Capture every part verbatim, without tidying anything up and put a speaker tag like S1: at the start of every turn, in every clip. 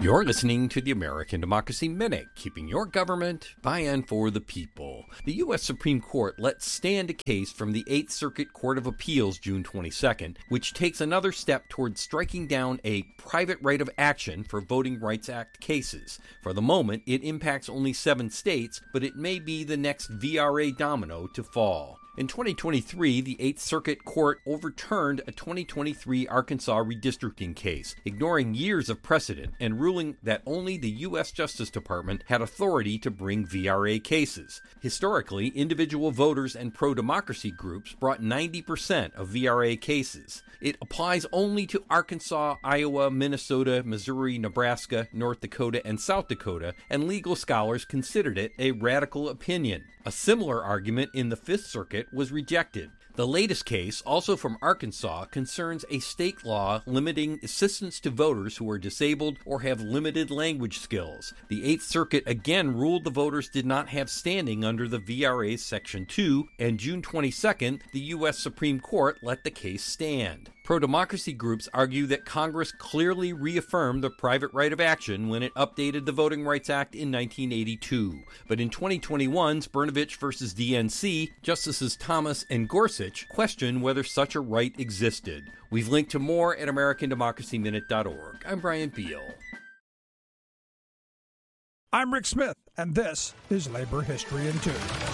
S1: You're listening to the American Democracy Minute, keeping your government by and for the people. The U S Supreme Court let stand a case from the Eighth Circuit Court of Appeals June twenty-second, which takes another step towards striking down a private right of action for Voting Rights Act cases. For the moment, it impacts only seven states, but it may be the next V R A domino to fall. In twenty twenty-three, the Eighth Circuit Court overturned a twenty twenty-three Arkansas redistricting case, ignoring years of precedent and ruling that only the U S Justice Department had authority to bring V R A cases. Historically, individual voters and pro-democracy groups brought ninety percent of V R A cases. It applies only to Arkansas, Iowa, Minnesota, Missouri, Nebraska, North Dakota, and South Dakota, and legal scholars considered it a radical opinion. A similar argument in the Fifth Circuit was rejected. The latest case, also from Arkansas, concerns a state law limiting assistance to voters who are disabled or have limited language skills. The Eighth Circuit again ruled the voters did not have standing under the V R A Section two, and June twenty-second, the U S Supreme Court let the case stand. Pro-democracy groups argue that Congress clearly reaffirmed the private right of action when it updated the Voting Rights Act in nineteen eighty-two. But in twenty twenty-one's Brnovich versus D N C, Justices Thomas and Gorsuch questioned whether such a right existed. We've linked to more at American Democracy Minute dot org. I'm Brian Beal.
S2: I'm Rick Smith, and this is Labor History in Two.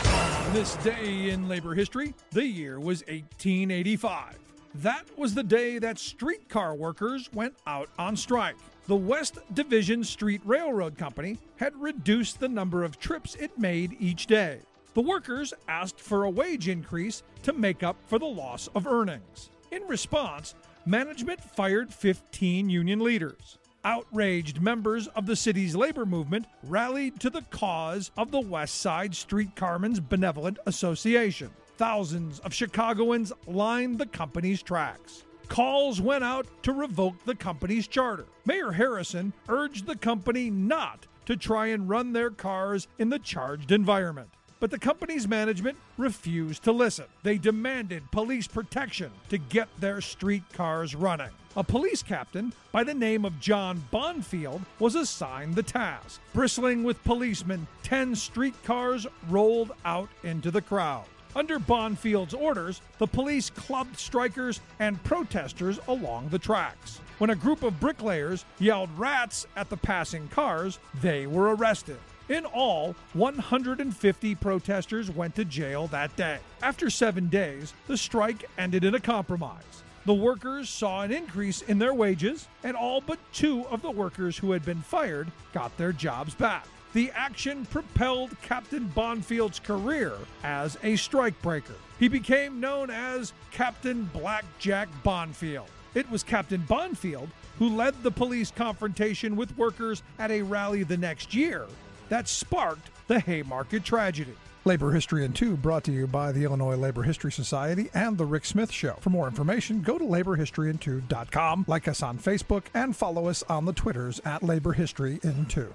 S2: On this day in labor history, the year was eighteen eighty-five. That was the day that streetcar workers went out on strike. The West Division Street Railroad Company had reduced the number of trips it made each day. The workers asked for a wage increase to make up for the loss of earnings. In response, management fired fifteen union leaders. Outraged members of the city's labor movement rallied to the cause of the West Side Streetcarmen's Benevolent Association. Thousands of Chicagoans lined the company's tracks. Calls went out to revoke the company's charter. Mayor Harrison urged the company not to try and run their cars in the charged environment. But the company's management refused to listen. They demanded police protection to get their streetcars running. A police captain by the name of John Bonfield was assigned the task. Bristling with policemen, ten streetcars rolled out into the crowd. Under Bonfield's orders, the police clubbed strikers and protesters along the tracks. When a group of bricklayers yelled rats at the passing cars, they were arrested. In all, one hundred fifty protesters went to jail that day. After seven days, the strike ended in a compromise. The workers saw an increase in their wages, and all but two of the workers who had been fired got their jobs back. The action propelled Captain Bonfield's career as a strikebreaker. He became known as Captain Blackjack Bonfield. It was Captain Bonfield who led the police confrontation with workers at a rally the next year that sparked the Haymarket tragedy.
S3: Labor History in Two brought to you by the Illinois Labor History Society and The Rick Smith Show. For more information, go to labor history in two dot com, like us on Facebook, and follow us on the Twitters at Labor History in Two.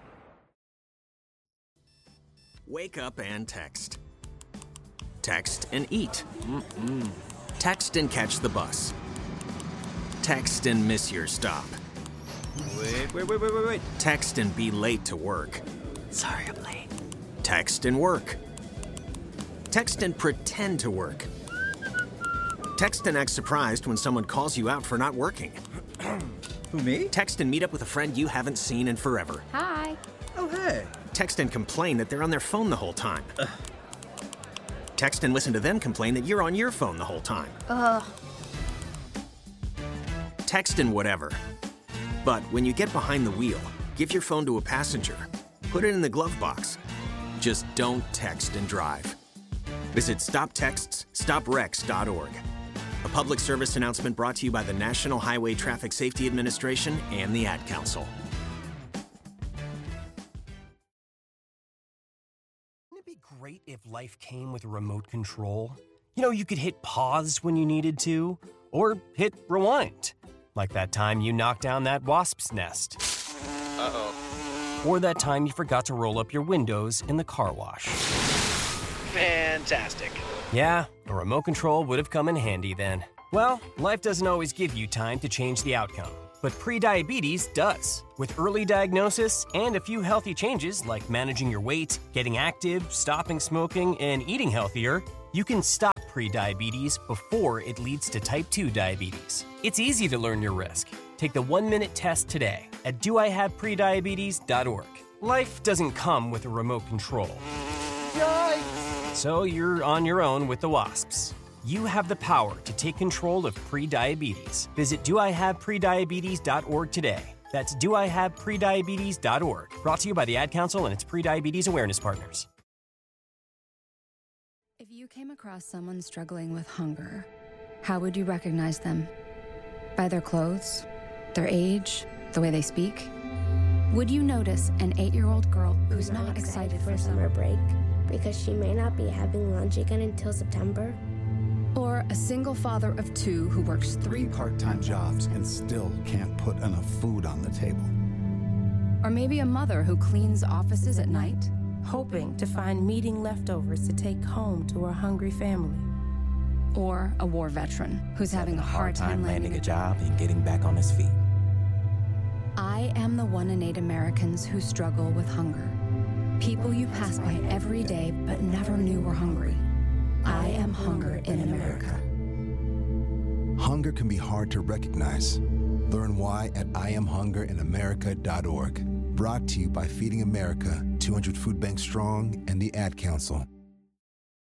S4: Wake up and text. Text and eat. Mm-mm. Text and catch the bus. Text and miss your stop.
S5: Wait, wait, wait, wait, wait, wait.
S4: Text and be late to work.
S5: Sorry, I'm late.
S4: Text and work. Text and pretend to work. Text and act surprised when someone calls you out for not working.
S5: Who, me?
S4: Text and meet up with a friend you haven't seen in forever.
S6: Hi.
S5: Oh, hey.
S4: Text and complain that they're on their phone the whole time.
S5: Ugh.
S4: Text and listen to them complain that you're on your phone the whole time.
S6: Ugh.
S4: Text and whatever. But when you get behind the wheel, give your phone to a passenger. Put it in the glove box. Just don't text and drive. Visit stop texts stop wrecks dot org. A public service announcement brought to you by the National Highway Traffic Safety Administration and the Ad Council.
S7: Wouldn't it be great if life came with a remote control? You know, you could hit pause when you needed to, or hit rewind. Like that time you knocked down that wasp's nest.
S8: Uh-oh.
S7: Or that time you forgot to roll up your windows in the car wash.
S8: Fantastic.
S7: Yeah, a remote control would have come in handy then. Well, life doesn't always give you time to change the outcome. but prediabetes does. With early diagnosis and a few healthy changes like managing your weight, getting active, stopping smoking, and eating healthier, you can stop prediabetes before it leads to type two diabetes. It's easy to learn your risk. Take the one-minute test today at do I have prediabetes dot org. Life doesn't come with a remote control. Yikes! So you're on your own with the wasps. You have the power to take control of prediabetes. Visit do I have prediabetes dot org today. That's do I have prediabetes dot org. Brought to you by the Ad Council and its Prediabetes Awareness Partners.
S6: If you came across someone struggling with hunger, how would you recognize them? By their clothes, their age, the way they speak? Would you notice an eight-year-old girl who's not, not excited, excited for summer break
S8: because she may not be having lunch again until September?
S6: Or a single father of two who works three
S9: part-time jobs and still can't put enough food on the table?
S6: Or maybe a mother who cleans offices at night,
S10: hoping to find meeting leftovers to take home to her hungry family.
S6: Or a war veteran who's having, having a hard time, time landing,
S11: landing a job and getting back on his feet.
S6: I am the one in eight Americans who struggle with hunger. People you pass by every day but never knew were hungry. I am hunger in America.
S9: Hunger can be hard to recognize. Learn why at I am hunger in America dot org. Brought to you by Feeding America, two hundred Food Banks Strong, and the Ad Council.